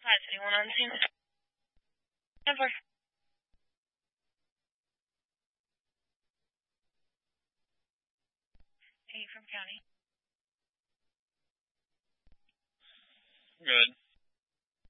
Hi, is anyone on the scene? Never. Are you from county? Good.